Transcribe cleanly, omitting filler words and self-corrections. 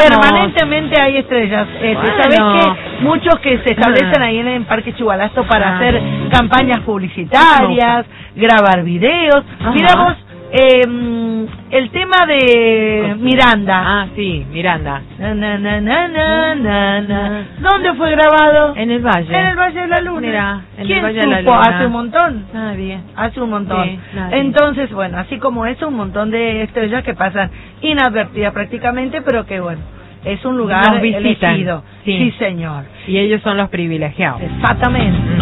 Permanentemente hay estrellas. ¿Sabés que muchos que se establecen ahí en el Parque Chugalasto para hacer campañas publicitarias, grabar videos? Mira vos, el tema de Miranda. Sí, Miranda. ¿Dónde fue grabado? En el Valle. En el Valle de la Luna. Mira, en ¿Quién el Valle supo? de la Luna. Hace un montón. Nadie. Hace un montón. Sí, nadie. Entonces, bueno, así como eso, un montón de estrellas que pasan inadvertidas prácticamente, pero que bueno, es un lugar Nos visitan. elegido. Sí, señor. Y ellos son los privilegiados. Exactamente.